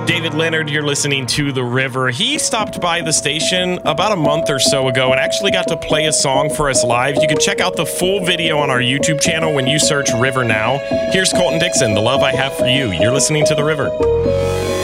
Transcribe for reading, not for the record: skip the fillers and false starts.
David Leonard, you're listening to The River. He stopped by the station about a month or so ago and actually got to play a song for us live. You can check out the full video on our YouTube channel when you search River Now. Here's Colton Dixon, The Love I Have for You. You're listening to The River.